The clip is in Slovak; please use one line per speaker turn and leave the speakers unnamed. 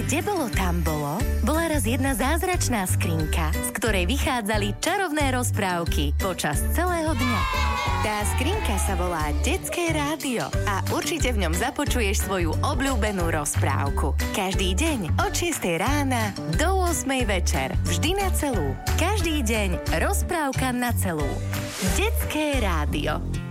Kde bolo, tam bolo, bola raz jedna zázračná skrinka, z ktorej vychádzali čarovné rozprávky počas celého dňa. Tá skrinka sa volá Detské rádio a určite v ňom započuješ svoju obľúbenú rozprávku. Každý deň od 6 rána do 8 večer. Vždy na celú. Každý deň rozprávka na celú. Detské rádio.